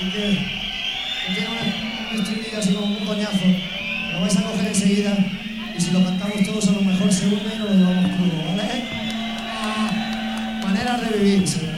que tiene un estribillo así como un coñazo. Lo vais a coger enseguida y si lo cantamos todos a lo mejor se une y nos lo llevamos crudo, ¿vale? Maneras de vivir, señor.